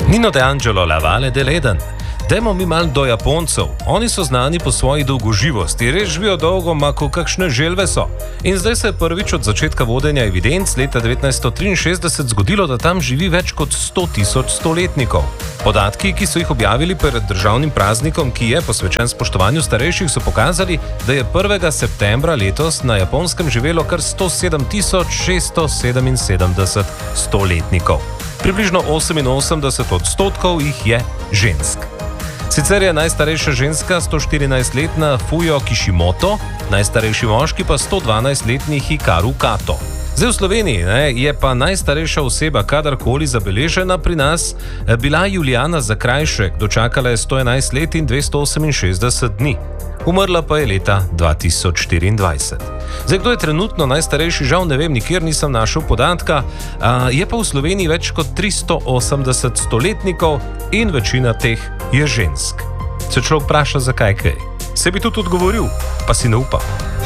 Nino De Angelo, La Valle dell'Eden. Dajmo mi mal do Japoncev. Oni so znani po svoji dolgoživosti, res živijo dolgo, ko kakšne želve so. In zdaj se je prvič od začetka vodenja evidenc leta 1963 zgodilo, da tam živi več kot 100.000 stoletnikov. Podatki, ki so jih objavili pred državnim praznikom, ki je posvečen spoštovanju starejših, so pokazali, da je 1. septembra letos na Japonskem živelo kar 107.677 stoletnikov. Približno 88% jih je žensk. Sicer je najstarejša ženska 114-letna Fujo Kishimoto, najstarejši moški pa 112-letni Hikaru Kato. Zdaj v Sloveniji je pa najstarejša oseba kadarkoli zabeležena pri nas bila Julijana Zakrajšek, dočakala je 111 let in 268 dni. Umrla pa je leta 2024. Zdaj, kdo je trenutno najstarejši, žal ne vem, nikjer nisem našel podatka, je pa v Sloveniji več kot 380 stoletnikov in večina teh je žensk. Se človek vpraša, zakaj kaj? Se bi tudi odgovoril, pa si ne upam.